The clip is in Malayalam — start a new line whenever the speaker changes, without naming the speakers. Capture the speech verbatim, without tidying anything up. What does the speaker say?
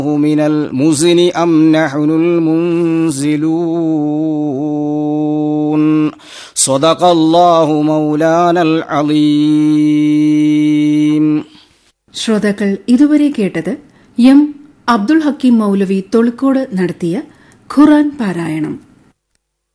من المزن أم نحن المنزلون صدق الله مولانا العظيم.
ശ്രോതാക്കൾ ഇതുവരെ കേട്ടത് എം അബ്ദുൽ ഹക്കീം മൗലവി തൊളിക്കോട് നടത്തിയ ഖുർആൻ പാരായണം.